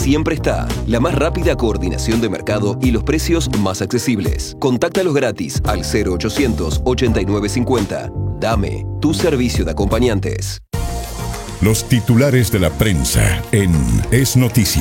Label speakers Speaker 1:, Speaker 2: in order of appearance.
Speaker 1: siempre está la más rápida coordinación de mercado y los precios más accesibles. Contáctalos gratis al 0800 8950. Dame tu servicio de acompañantes.
Speaker 2: Los titulares de la prensa en Es Noticia.